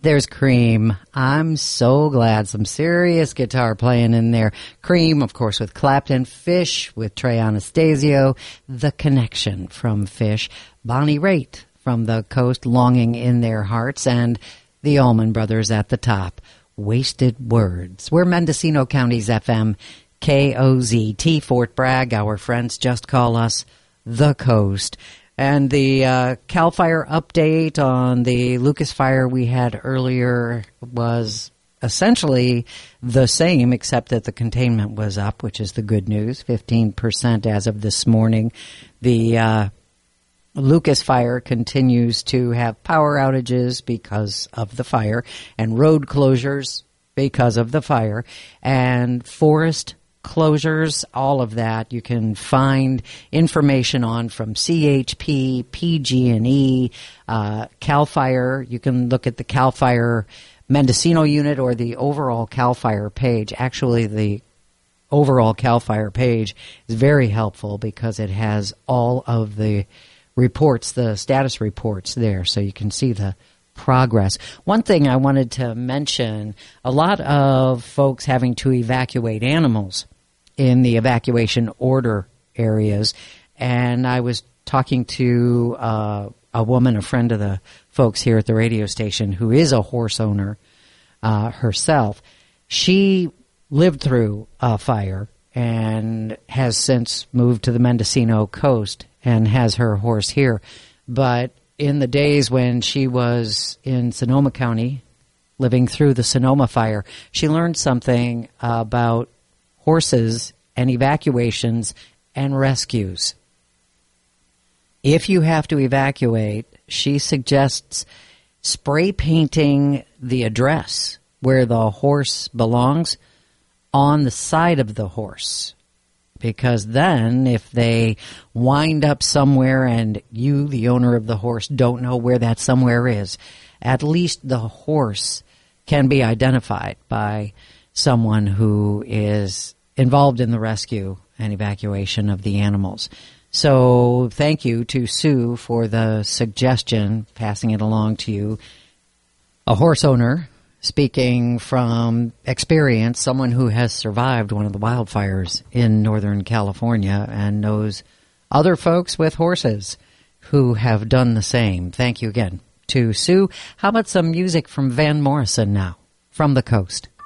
There's Cream. I'm so glad. Some serious guitar playing in there. Cream, of course, with Clapton. Fish with Trey Anastasio. The Connection from Fish. Bonnie Raitt from the Coast, Longing in Their Hearts. And the Allman Brothers at the top. Wasted Words. We're Mendocino County's FM KOZT, Fort Bragg. Our friends just call us the Coast. And the CAL FIRE update on the Lucas fire we had earlier was essentially the same, except that the containment was up, which is the good news, 15% as of this morning. The Lucas fire continues to have power outages because of the fire and road closures because of the fire and forest closures, all of that you can find information on from CHP, PG&E, CAL FIRE. You can look at the CAL FIRE Mendocino unit or the overall CAL FIRE page. Actually, the overall CAL FIRE page is very helpful because it has all of the reports, the status reports there, so you can see the progress. One thing I wanted to mention, a lot of folks having to evacuate animals in the evacuation order areas, and I was talking to a woman, a friend of the folks here at the radio station, who is a horse owner herself. She lived through a fire and has since moved to the Mendocino coast and has her horse here. But in the days when she was in Sonoma County, living through the Sonoma fire, she learned something about horses and evacuations and rescues. If you have to evacuate, she suggests spray painting the address where the horse belongs on the side of the horse. Because then if they wind up somewhere and you, the owner of the horse, don't know where that somewhere is, at least the horse can be identified by someone who is involved in the rescue and evacuation of the animals. So thank you to Sue for the suggestion, passing it along to you. A horse owner, speaking from experience, someone who has survived one of the wildfires in Northern California and knows other folks with horses who have done the same. Thank you again to Sue. How about some music from Van Morrison now, from the Coast?